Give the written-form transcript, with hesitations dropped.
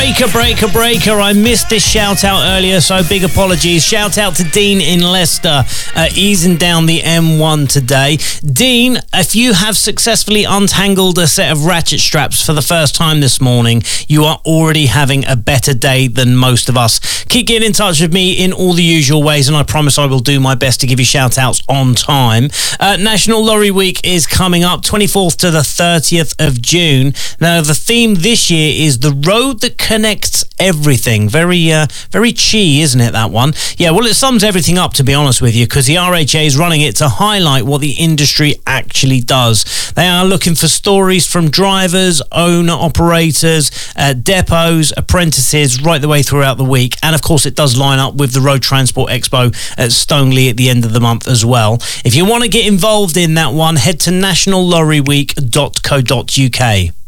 Breaker. I missed this shout out earlier, so big apologies. Shout out to Dean in Leicester, easing down the M1 today. Dean, if you have successfully untangled a set of ratchet straps for the first time this morning, you are already having a better day than most of us. Keep getting in touch with me in all the usual ways, and I promise I will do my best to give you shout outs on time. National Lorry Week is coming up, 24th to the 30th of June. Now, the theme this year is the road that connects everything. Very cheesy, isn't it, that one? Yeah, well, it sums everything up, to be honest with you, because the RHA is running it to highlight what the industry actually does. They are looking for stories from drivers, owner-operators, depots, apprentices, right the way throughout the week. And, of course, it does line up with the Road Transport Expo at Stoneleigh at the end of the month as well. If you want to get involved in that one, head to nationallorryweek.co.uk.